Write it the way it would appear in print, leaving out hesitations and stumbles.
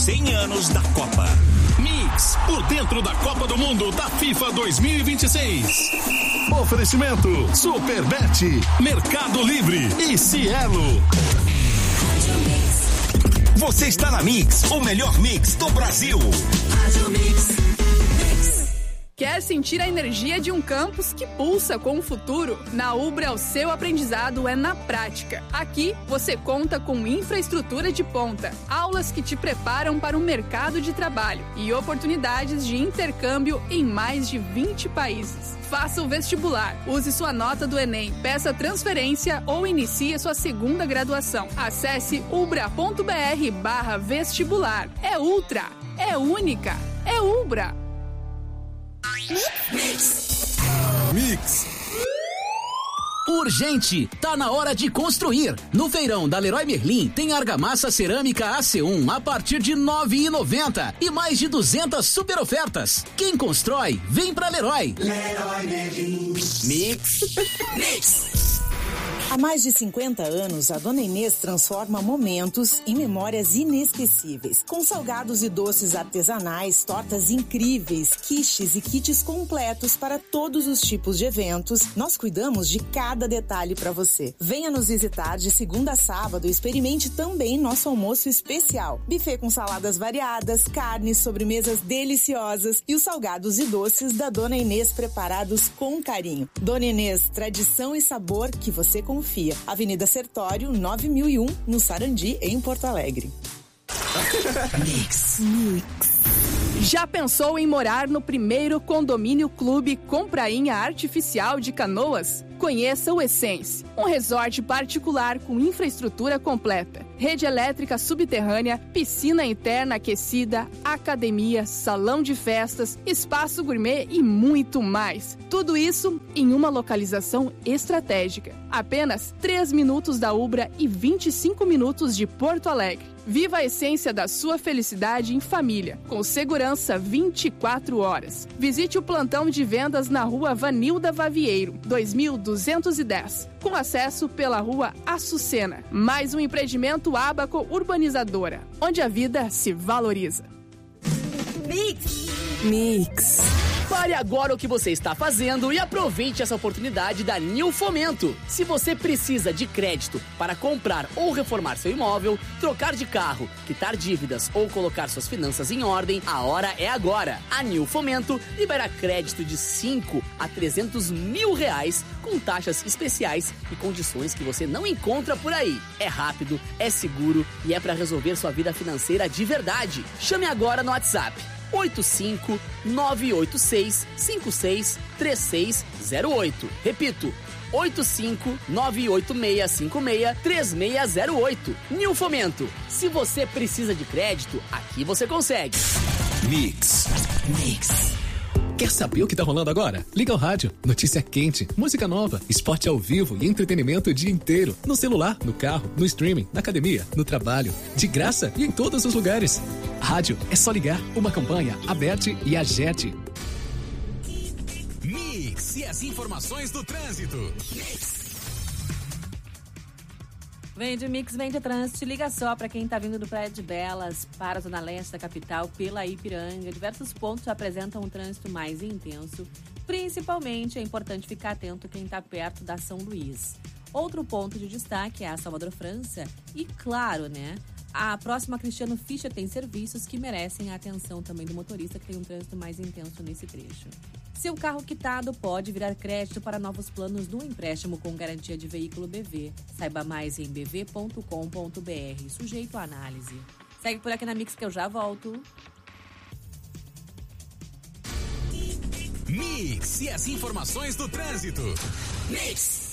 100 anos da Copa. Mix, por dentro da Copa do Mundo da FIFA 2026. Oferecimento Superbet, Mercado Livre e Cielo. Você está na Mix, o melhor mix do Brasil. Quer sentir a energia de um campus que pulsa com o futuro? Na Ubra, o seu aprendizado é na prática. Aqui, você conta com infraestrutura de ponta, aulas que te preparam para o mercado de trabalho e oportunidades de intercâmbio em mais de 20 países. Faça o vestibular, use sua nota do Enem, peça transferência ou inicie sua segunda graduação. Acesse ubra.br/vestibular. É ultra, é única, é Ubra. Mix. Urgente, tá na hora de construir. No feirão da Leroy Merlin tem argamassa cerâmica AC1 a partir de R$ 9,90 e mais de 200 super ofertas. Quem constrói, vem pra Leroy. Leroy Merlin. Mix. Há mais de 50 anos, a Dona Inês transforma momentos em memórias inesquecíveis. Com salgados e doces artesanais, tortas incríveis, quiches e kits completos para todos os tipos de eventos, nós cuidamos de cada detalhe para você. Venha nos visitar de segunda a sábado e experimente também nosso almoço especial. Buffet com saladas variadas, carnes, sobremesas deliciosas e os salgados e doces da Dona Inês preparados com carinho. Dona Inês, tradição e sabor que você confia. Avenida Sertório, 9001, no Sarandi, em Porto Alegre. Mix. Já pensou em morar no primeiro condomínio clube com prainha artificial de Canoas? Conheça o Essence, um resort particular com infraestrutura completa, rede elétrica subterrânea, piscina interna aquecida, academia, salão de festas, espaço gourmet e muito mais. Tudo isso em uma localização estratégica. Apenas 3 minutos da Ubra e 25 minutos de Porto Alegre. Viva a essência da sua felicidade em família, com segurança 24 horas. Visite o plantão de vendas na rua Vanilda Vavieiro, 2210, com acesso pela rua Açucena. Mais um empreendimento Abaco Urbanizadora, onde a vida se valoriza. Mix. Pare agora o que você está fazendo e aproveite essa oportunidade da Nil Fomento. Se você precisa de crédito para comprar ou reformar seu imóvel, trocar de carro, quitar dívidas ou colocar suas finanças em ordem, a hora é agora. A Nil Fomento libera crédito de 5 a 300 mil reais com taxas especiais e condições que você não encontra por aí. É rápido, é seguro e é para resolver sua vida financeira de verdade. Chame agora no WhatsApp 85-986-563608. Repito, 85-986-563608. Nil Fomento. Se você precisa de crédito, aqui você consegue. Mix. Quer saber o que tá rolando agora? Liga o rádio. Notícia quente, música nova, esporte ao vivo e entretenimento o dia inteiro. No celular, no carro, no streaming, na academia, no trabalho. De graça e em todos os lugares. Rádio é só ligar. Uma campanha, Aberte e Agete. Mix e as informações do trânsito. Vem de Mix, vem de trânsito. Liga só para quem está vindo do Praia de Belas para a zona leste da capital pela Ipiranga. Diversos pontos apresentam um trânsito mais intenso. Principalmente é importante ficar atento quem está perto da São Luís. Outro ponto de destaque é a Salvador França. E claro, né? A próxima Cristiano Fischer tem serviços que merecem a atenção também do motorista, que tem um trânsito mais intenso nesse trecho. Seu carro quitado pode virar crédito para novos planos no empréstimo com garantia de veículo BV. Saiba mais em bv.com.br, sujeito à análise. Segue por aqui na Mix que eu já volto. Mix e as informações do trânsito. Mix.